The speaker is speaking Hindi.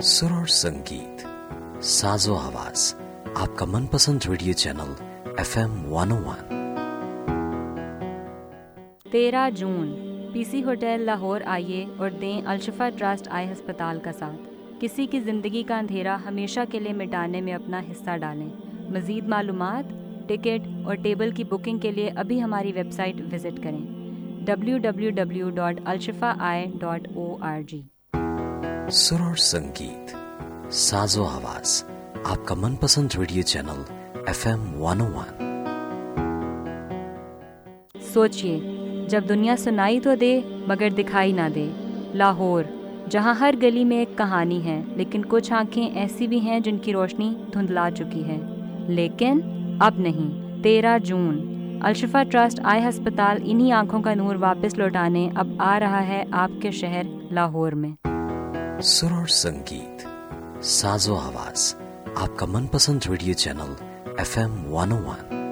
सुर और संगीत, साजो आवाज, आपका मनपसंद रेडियो चैनल FM 101। 13 जून पीसी होटल लाहौर आइए और दें अलशिफा ट्रस्ट आई अस्पताल का साथ। किसी की ज़िंदगी का अंधेरा हमेशा के लिए मिटाने में अपना हिस्सा डालें। मज़ीद मालूमात, टिकट और टेबल की बुकिंग के लिए अभी हमारी वेबसाइट विज़िट करें www.alshifaeye.org। सुर और संगीत, साजो आवाज, आपका मनपसंद रेडियो चैनल FM 101। सोचिए, जब दुनिया सुनाई तो दे मगर दिखाई ना दे। लाहौर, जहाँ हर गली में एक कहानी है, लेकिन कुछ आंखें ऐसी भी हैं जिनकी रोशनी धुंधला चुकी है। लेकिन अब नहीं। 13 जून अलशिफा ट्रस्ट आई अस्पताल इन्हीं आंखों का नूर वापस लौटाने अब आ रहा है आपके शहर लाहौर में। सुर और संगीत, साजो आवाज, आपका मनपसंद रेडियो चैनल FM 101।